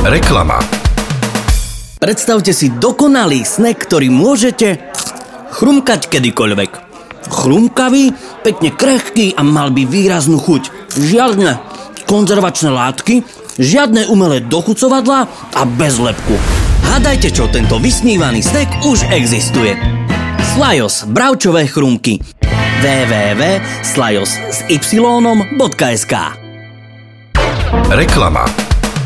Reklama. Predstavte si dokonalý snack, ktorý môžete chrumkať kedykoľvek. Chrumkavý, pekne krehký a mal by výraznú chuť. Žiadne konzervačné látky, žiadne umelé dochucovadlá a bez lepku. Hádajte, čo tento vysnívaný snack už existuje. Slajos bravčové chrumky. www.slajos.sk. Reklama.